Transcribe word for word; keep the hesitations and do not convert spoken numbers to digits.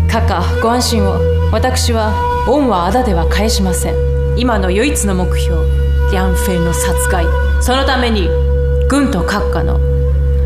閣下、ご安心を。私は恩はあだでは返しません。今の唯一の目標、リャンフェイの殺害、そのために軍と閣下の